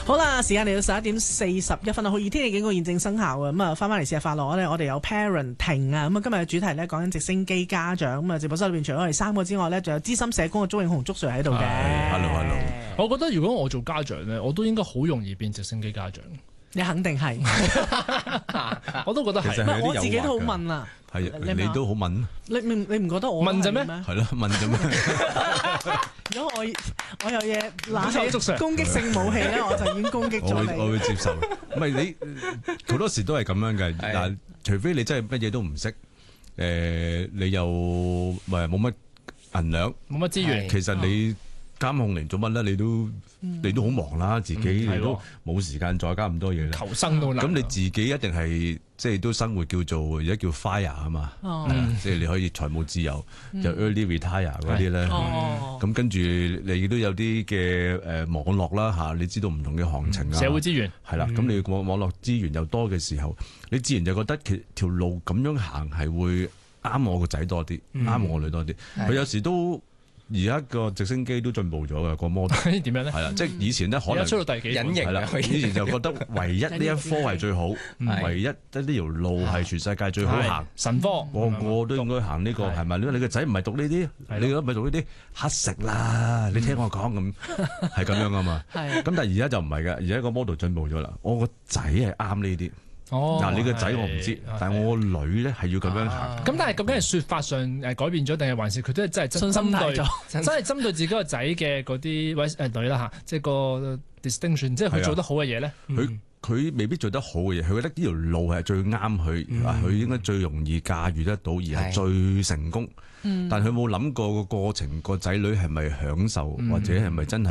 好啦，時間嚟到11:41啦，酷熱天氣警告現正生效啊！咁啊，翻嚟試下快樂咧，我哋有 parenting 啊，咁啊，今日嘅主題咧講緊直升機家長，咁啊，直播室裏邊除咗我哋3個之外咧，仲有資深社工嘅鍾永雄祝 Sir 喺度嘅。 Hello。 我覺得如果我做家長咧，我都應該好容易變直升機家長。 你肯定係， 我都覺得係。 我自己都好問啊。 係你都好問。 你唔覺得我問啫咩？ 係咯，問啫咩？ 如果我有嘢拿起攻擊性武器咧，我就已經攻擊咗你。 我會接受。唔係你好多時都係咁樣嘅。嗱，除非你真係乜嘢都唔識，你又冇乜銀兩， 冇乜資源， 其實你監控嚟做乜咧？你都好忙啦，自己你都冇時間再加咁多嘢啦。 求生都難。咁你自己一定係即係都生活叫做而家叫 fire 啊嘛，即係你可以財務自由，就 early retire 嗰啲咧。咁跟住你都有啲嘅網絡啦嚇，你知道唔同嘅行情啊， 社會資源係啦。咁你網絡資源又多嘅時候，你自然就覺得條路咁樣行係會啱我個仔多啲，啱我女多啲。佢有時都。而家個直升機都進步咗嘅個 model， 點樣咧？ 係啦，即係以前咧可能出到第幾隱形係啦，以前就覺得唯一呢一科係最好，唯一呢條路係全世界最好行， 神科個個都應該行呢個係咪？你個仔唔係讀呢啲，你都唔係讀呢啲，乞食啦！你聽我講咁係咁樣噶嘛？咁但係而家就唔係嘅，而家個 model 進步咗啦。我個仔係啱呢啲。嗱，你個仔我唔知，但係我個女咧係要咁樣行。 咁但係究竟係説法上改變咗，定係還是佢都係真係針對真係針對自己個仔嘅嗰啲女啦嚇，即係個 distinction， 即係佢做得好嘅嘢咧。 佢未必做得好嘅嘢，佢覺得呢條路係最啱佢，佢應該最容易駕馭得到，而係最成功。但係佢冇諗過個過程，個仔女係咪享受，或者係咪真係？